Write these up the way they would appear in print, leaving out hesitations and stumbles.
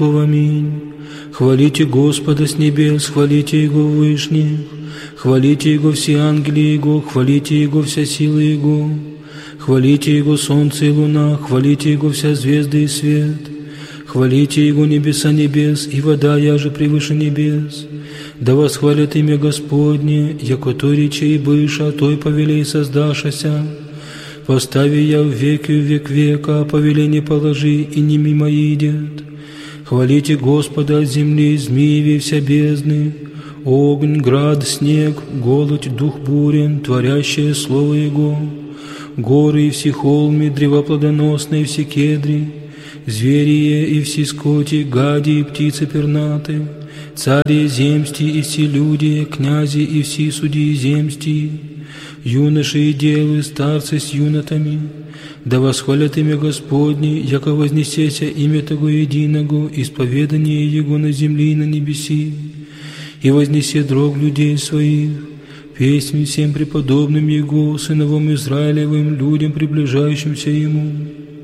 Аминь. Хвалите Господа с небес, хвалите Его в вышних, хвалите Его все ангели Его, хвалите Его вся сила Его, хвалите Его солнце и луна, хвалите Его вся звезды и свет, хвалите Его небеса небес, и вода яже превыше небес. Да восхвалят имя Господне, яко то речи и быша, той повелей создашася. Постави я в век века, повеление положи, и не мимо идет. Хвалите Господа от земли, змеи вся бездны, огонь, град, снег, голодь, дух бурен, творящее слово Его, горы и все холмы, древа плодоносные, все кедри, звери и все скоти, гади и птицы пернаты, цари земсти и все люди, князи и все судьи земсти, юноши и девы, старцы с юнотами. Да восхвалят имя Господне, яко вознесеся имя Того единого, исповедание Его на земле и на небеси, и вознесе дрог людей своих, песнь всем преподобным Его, сыновам Израилевым, людям, приближающимся Ему.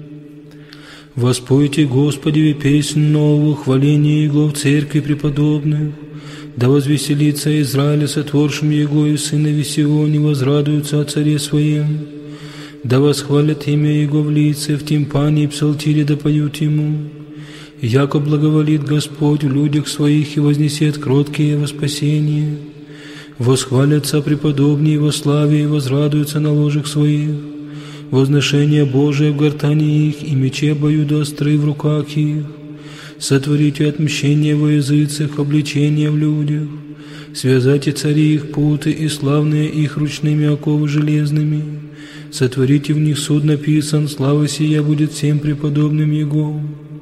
Воспойте Господеве песнь новую, хваление Его в церкви преподобных. Да возвеселится Израиль сотворшим Его, и сынови Сионе возрадуются о царе своем. Да восхвалят имя Его в лице, в тимпане и псалтире да поют Ему. Яко благоволит Господь в людях своих и вознесет кроткие во спасение. Восхвалятся преподобные во славе и возрадуются на ложах своих. Возношение Божие в гортани их, и мечи обоюдоостры в руках их. Сотворите отмщение во языцах, обличение в людях. Связайте цари их путы, и славные их ручными оковы железными. Сотворите в них суд написан, слава сия будет всем преподобным Его.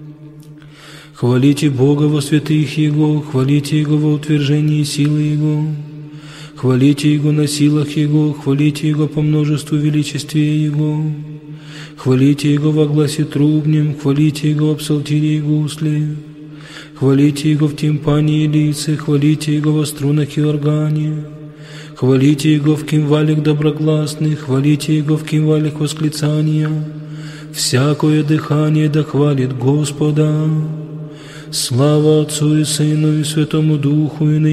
Хвалите Бога во святых Его, хвалите Его во утверждении силы Его. Хвалите Его на силах Его, хвалите Его по множеству величестве Его. Хвалите Его во гласе трубнем, хвалите Его в псалтире и гусле. Хвалите Его в тимпане и лице, хвалите Его во струнах и органе. Хвалите Его в кимвалях доброгласных, хвалите Его в кимвалях восклицания. Всякое дыхание да хвалит Господа. Слава Отцу и Сыну и Святому Духу, и ныне